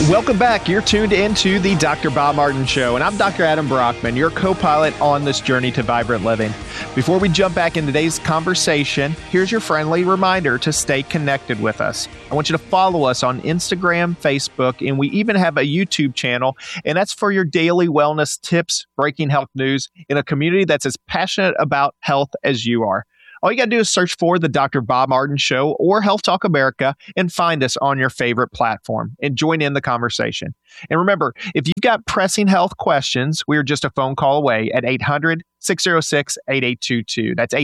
Welcome back. You're tuned into the Dr. Bob Martin Show, and I'm Dr. Adam Brockman, your co-pilot on this journey to vibrant living. Before we jump back in today's conversation, here's your friendly reminder to stay connected with us. I want you to follow us on Instagram, Facebook, and we even have a YouTube channel, and that's for your daily wellness tips, breaking health news in a community that's as passionate about health as you are. All you got to do is search for the Dr. Bob Martin Show or Health Talk America and find us on your favorite platform and join in the conversation. And remember, if you've got pressing health questions, we're just a phone call away at 800-606-8822. That's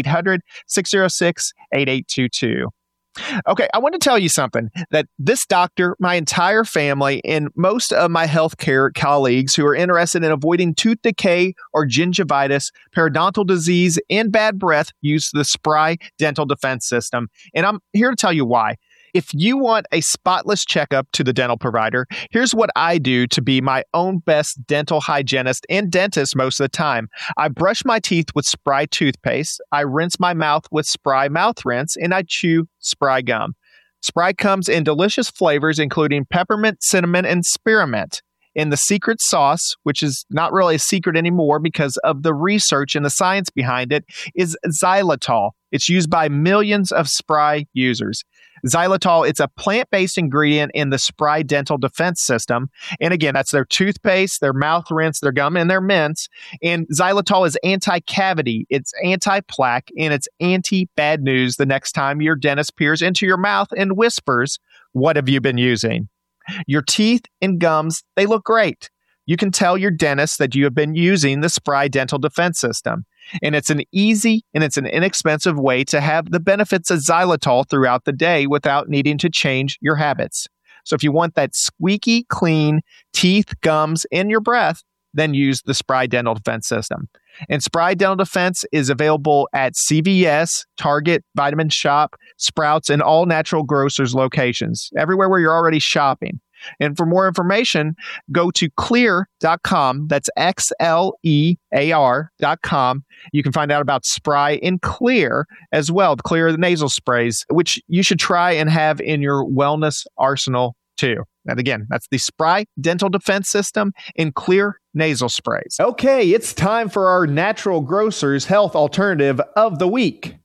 800-606-8822. Okay, I want to tell you something that this doctor, my entire family, and most of my healthcare colleagues who are interested in avoiding tooth decay or gingivitis, periodontal disease, and bad breath use the Spry Dental Defense System. And I'm here to tell you why. If you want a spotless checkup to the dental provider, here's what I do to be my own best dental hygienist and dentist most of the time. I brush my teeth with Spry toothpaste, I rinse my mouth with Spry mouth rinse, and I chew Spry gum. Spry comes in delicious flavors, including peppermint, cinnamon, and spearmint. And the secret sauce, which is not really a secret anymore because of the research and the science behind it, is xylitol. It's used by millions of Spry users. Xylitol, it's a plant-based ingredient in the Spry Dental Defense System. And again, that's their toothpaste, their mouth rinse, their gum, and their mints. And xylitol is anti-cavity, it's anti-plaque, and it's anti-bad news the next time your dentist peers into your mouth and whispers, "What have you been using?" Your teeth and gums, they look great. You can tell your dentist that you have been using the Spry Dental Defense System. And it's an easy and it's an inexpensive way to have the benefits of xylitol throughout the day without needing to change your habits. So if you want that squeaky clean teeth, gums, and your breath, then use the Spry Dental Defense System. And Spry Dental Defense is available at CVS, Target, Vitamin Shop, Sprouts, and all natural grocers locations, everywhere where you're already shopping. And for more information, go to xlear.com. That's XLEAR.com. You can find out about Spry and Xlear as well, the Xlear nasal sprays, which you should try and have in your wellness arsenal too. And again, that's the Spry Dental Defense System and Xlear nasal sprays. Okay, it's time for our Natural Grocers Health Alternative of the Week.